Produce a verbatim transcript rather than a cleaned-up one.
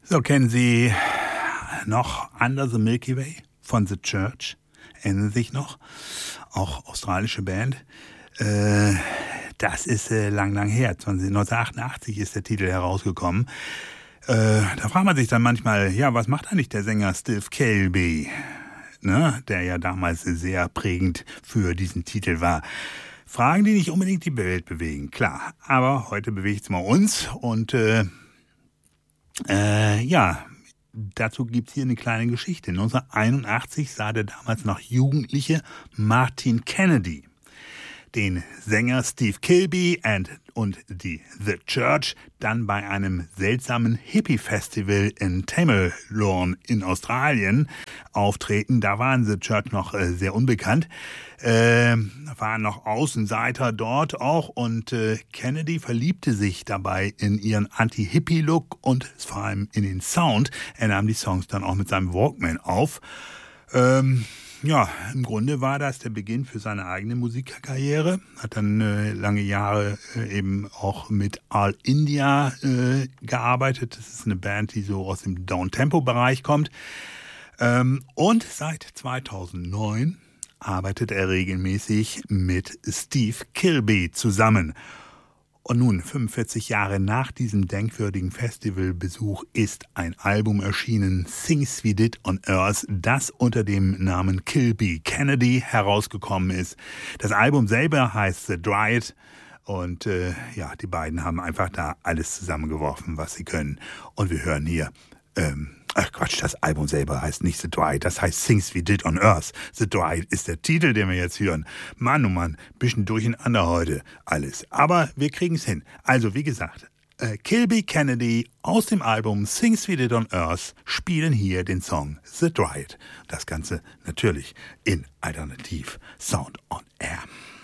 So, kennen Sie noch Under the Milky Way von The Church? Erinnern Sie sich noch? Auch australische Band. Äh, das ist äh, lang, lang her. neunzehnhundertachtundachtzig ist der Titel herausgekommen. Äh, da fragt man sich dann manchmal, ja, was macht eigentlich der Sänger Steve Kilbey, ne, der ja damals sehr prägend für diesen Titel war. Fragen, die nicht unbedingt die Welt bewegen, klar. Aber heute bewegt es mal uns und äh, äh, ja, dazu gibt es hier eine kleine Geschichte. neunzehnhunderteinundachtzig sah der damals noch jugendliche Martin Kennedy den Sänger Steve Kilbey and, und die The Church dann bei einem seltsamen Hippie-Festival in Tamerlane in Australien auftreten. Da waren The Church noch äh, sehr unbekannt, äh, waren noch Außenseiter dort auch und äh, Kennedy verliebte sich dabei in ihren Anti-Hippie-Look und vor allem in den Sound. Er nahm die Songs dann auch mit seinem Walkman auf. Ähm, Ja, im Grunde war das der Beginn für seine eigene Musikkarriere. Hat dann äh, lange Jahre äh, eben auch mit All India äh, gearbeitet. Das ist eine Band, die so aus dem Downtempo-Bereich kommt. Ähm, und seit zweitausendneun arbeitet er regelmäßig mit Steve Kilbey zusammen. Und nun, fünfundvierzig Jahre nach diesem denkwürdigen Festivalbesuch ist ein Album erschienen, Things We Did on Earth, das unter dem Namen Kilbey Kennedy herausgekommen ist. Das Album selber heißt The Dryad und äh, ja, die beiden haben einfach da alles zusammengeworfen, was sie können. Und wir hören hier, ähm, ach Quatsch, das Album selber heißt nicht The Dryad, das heißt Things We Did on Earth. The Dryad ist der Titel, den wir jetzt hören. Mann, oh Mann, bisschen durcheinander heute alles. Aber wir kriegen es hin. Also, wie gesagt, äh, Kilbey Kennedy aus dem Album Things We Did on Earth spielen hier den Song The Dryad. Das Ganze natürlich in Alternativ Sound on Air.